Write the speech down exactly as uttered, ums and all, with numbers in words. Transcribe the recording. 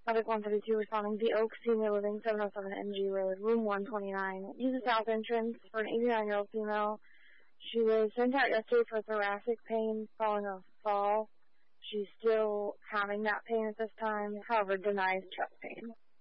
Medic one thirty-two responding. The Oak Senior Living, seven oh seven M G Road, room one twenty-nine. Use the south entrance for an eighty-nine-year-old female. She was sent out yesterday for thoracic pain following a fall. She's still having that pain at this time, however, denies chest pain.